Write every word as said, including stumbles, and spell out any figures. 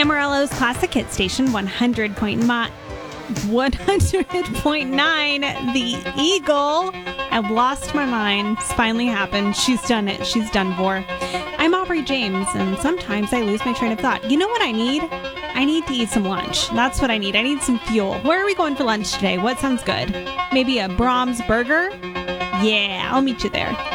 Amarillo's Classic Hit Station one hundred point nine. one hundred point nine, The Eagle. I've lost my mind. It's finally happened. She's done it. She's done for. I'm Aubrey James, and sometimes I lose my train of thought. You know what I need? I need to eat some lunch. That's what I need. I need some fuel. Where are we going for lunch today? What sounds good? Maybe a Brahms burger? Yeah, I'll meet you there.